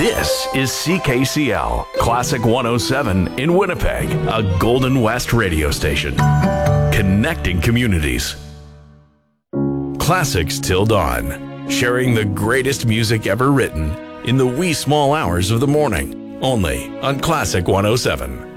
This is CKCL, Classic 107 in Winnipeg, a Golden West radio station. Connecting communities. Classics till dawn, sharing the greatest music ever written in the wee small hours of the morning, only on Classic 107.